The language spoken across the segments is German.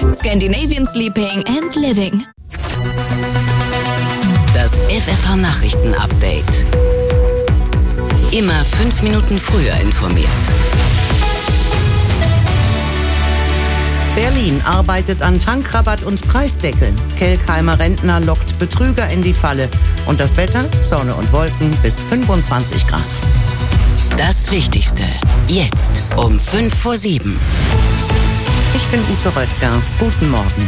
Scandinavian Sleeping and Living. Das FFH-Nachrichten-Update. Immer 5 Minuten früher informiert. Berlin arbeitet an Tankrabatt und Preisdeckeln. Kelkheimer Rentner lockt Betrüger in die Falle. Und das Wetter? Sonne und Wolken bis 25 Grad. Das Wichtigste. Jetzt um 6:55. Ich bin Ute Röttger. Guten Morgen.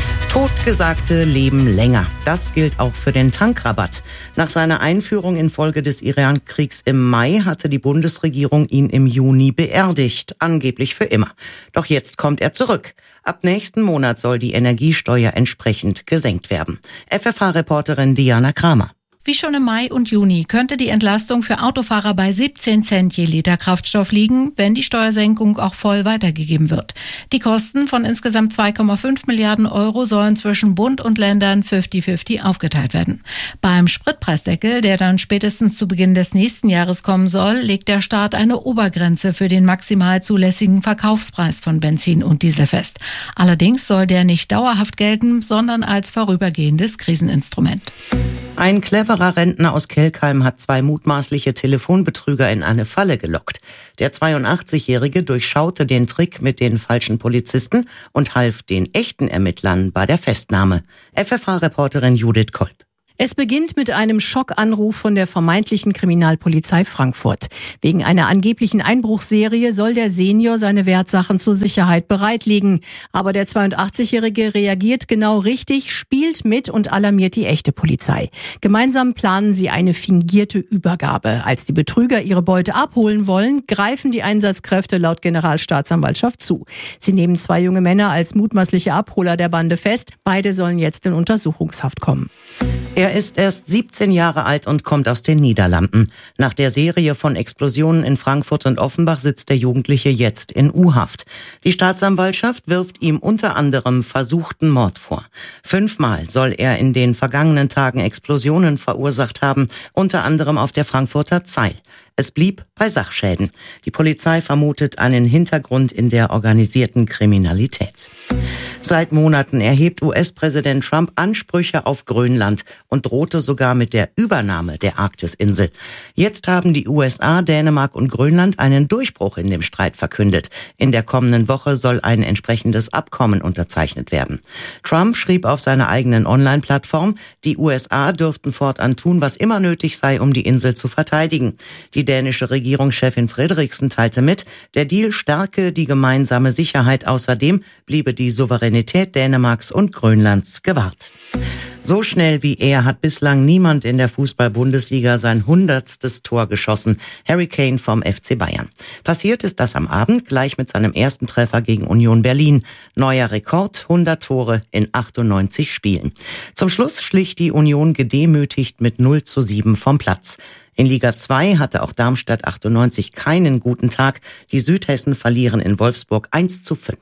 Totgesagte leben länger. Das gilt auch für den Tankrabatt. Nach seiner Einführung infolge des Iran-Kriegs im Mai hatte die Bundesregierung ihn im Juni beerdigt, angeblich für immer. Doch jetzt kommt er zurück. Ab nächsten Monat soll die Energiesteuer entsprechend gesenkt werden. FFH-Reporterin Diana Kramer. Wie schon im Mai und Juni könnte die Entlastung für Autofahrer bei 17 Cent je Liter Kraftstoff liegen, wenn die Steuersenkung auch voll weitergegeben wird. Die Kosten von insgesamt 2,5 Milliarden Euro sollen zwischen Bund und Ländern 50-50 aufgeteilt werden. Beim Spritpreisdeckel, der dann spätestens zu Beginn des nächsten Jahres kommen soll, legt der Staat eine Obergrenze für den maximal zulässigen Verkaufspreis von Benzin und Diesel fest. Allerdings soll der nicht dauerhaft gelten, sondern als vorübergehendes Kriseninstrument. Ein cleverer Rentner aus Kelkheim hat 2 mutmaßliche Telefonbetrüger in eine Falle gelockt. Der 82-Jährige durchschaute den Trick mit den falschen Polizisten und half den echten Ermittlern bei der Festnahme. FFH-Reporterin Judith Kolb. Es beginnt mit einem Schockanruf von der vermeintlichen Kriminalpolizei Frankfurt. Wegen einer angeblichen Einbruchsserie soll der Senior seine Wertsachen zur Sicherheit bereitlegen. Aber der 82-Jährige reagiert genau richtig, spielt mit und alarmiert die echte Polizei. Gemeinsam planen sie eine fingierte Übergabe. Als die Betrüger ihre Beute abholen wollen, greifen die Einsatzkräfte laut Generalstaatsanwaltschaft zu. Sie nehmen 2 junge Männer als mutmaßliche Abholer der Bande fest. Beide sollen jetzt in Untersuchungshaft kommen. Er ist erst 17 Jahre alt und kommt aus den Niederlanden. Nach der Serie von Explosionen in Frankfurt und Offenbach sitzt der Jugendliche jetzt in U-Haft. Die Staatsanwaltschaft wirft ihm unter anderem versuchten Mord vor. 5-mal soll er in den vergangenen Tagen Explosionen verursacht haben, unter anderem auf der Frankfurter Zeil. Es blieb bei Sachschäden. Die Polizei vermutet einen Hintergrund in der organisierten Kriminalität. Seit Monaten erhebt US-Präsident Trump Ansprüche auf Grönland und drohte sogar mit der Übernahme der Arktisinsel. Jetzt haben die USA, Dänemark und Grönland einen Durchbruch in dem Streit verkündet. In der kommenden Woche soll ein entsprechendes Abkommen unterzeichnet werden. Trump schrieb auf seiner eigenen Online-Plattform, die USA dürften fortan tun, was immer nötig sei, um die Insel zu verteidigen. Die dänische Regierungschefin Frederiksen teilte mit, der Deal stärke die gemeinsame Sicherheit. Außerdem bliebe die Souveränität Dänemarks und Grönlands gewahrt. So schnell wie er hat bislang niemand in der Fußball-Bundesliga sein 100. Tor geschossen. Harry Kane vom FC Bayern. Passiert ist das am Abend gleich mit seinem ersten Treffer gegen Union Berlin. Neuer Rekord, 100 Tore in 98 Spielen. Zum Schluss schlich die Union gedemütigt mit 0:7 vom Platz. In Liga 2 hatte auch Darmstadt 98 keinen guten Tag. Die Südhessen verlieren in Wolfsburg 1:5.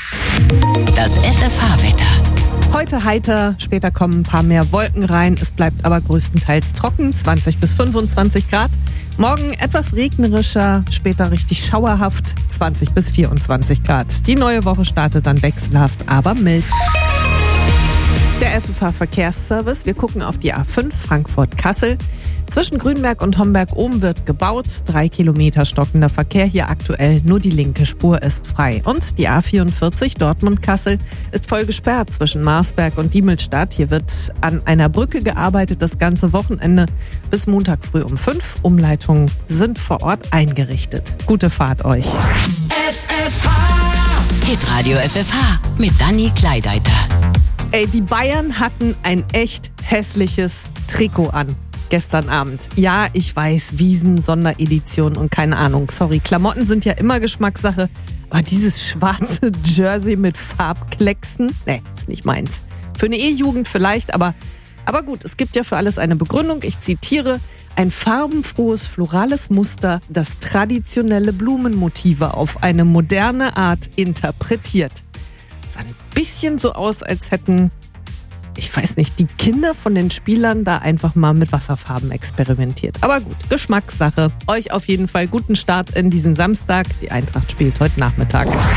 Das FFH-Wetter. Heute heiter, später kommen ein paar mehr Wolken rein. Es bleibt aber größtenteils trocken, 20 bis 25 Grad. Morgen etwas regnerischer, später richtig schauerhaft, 20 bis 24 Grad. Die neue Woche startet dann wechselhaft, aber mild. Der FFH-Verkehrsservice. Wir gucken auf die A5 Frankfurt-Kassel. Zwischen Grünberg und Homberg-Ohm wird gebaut. 3 Kilometer stockender Verkehr hier aktuell. Nur die linke Spur ist frei. Und die A44 Dortmund-Kassel ist voll gesperrt zwischen Marsberg und Diemelstadt. Hier wird an einer Brücke gearbeitet das ganze Wochenende bis Montag früh um 5. Umleitungen sind vor Ort eingerichtet. Gute Fahrt euch. FFH. Hitradio FFH mit Dani Kleideiter. Ey, die Bayern hatten ein echt hässliches Trikot an. Gestern Abend. Ja, ich weiß, Wiesen, Sonderedition und keine Ahnung. Sorry, Klamotten sind ja immer Geschmackssache. Aber dieses schwarze Jersey mit Farbklecksen, nee, ist nicht meins. Für eine E-Jugend vielleicht, aber gut, es gibt ja für alles eine Begründung. Ich zitiere, ein farbenfrohes, florales Muster, das traditionelle Blumenmotive auf eine moderne Art interpretiert. Sah ein bisschen so aus, als hätten, ich weiß nicht, die Kinder von den Spielern da einfach mal mit Wasserfarben experimentiert. Aber gut, Geschmackssache. Euch auf jeden Fall guten Start in diesen Samstag. Die Eintracht spielt heute Nachmittag.